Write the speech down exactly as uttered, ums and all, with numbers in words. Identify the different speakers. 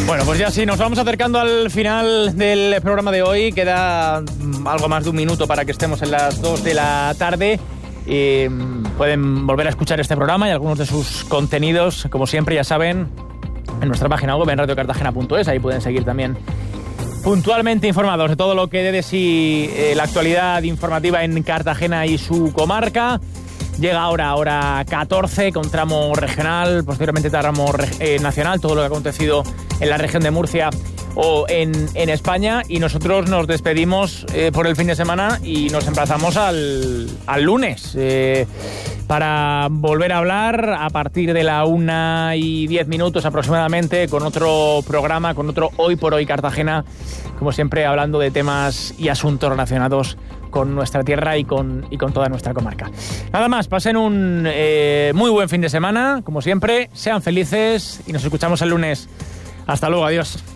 Speaker 1: Bueno, pues ya sí, nos vamos acercando al final del programa de hoy. Queda algo más de un minuto para que estemos en las dos de la tarde. Y pueden volver a escuchar este programa y algunos de sus contenidos, como siempre, ya saben, en nuestra página web en radio cartagena punto es. Ahí pueden seguir también puntualmente informados de todo lo que dé de sí eh, la actualidad informativa en Cartagena y su comarca. Llega ahora, hora catorce, con tramo regional, posteriormente tramo eh, nacional, todo lo que ha acontecido en la región de Murcia o en, en España. Y nosotros nos despedimos eh, por el fin de semana y nos emplazamos al, al lunes eh, para volver a hablar a partir de la una y diez minutos aproximadamente con otro programa, con otro Hoy por Hoy Cartagena, como siempre hablando de temas y asuntos relacionados con nuestra tierra y con, y con toda nuestra comarca. Nada más, pasen un eh, muy buen fin de semana, como siempre, sean felices y nos escuchamos el lunes. Hasta luego, adiós.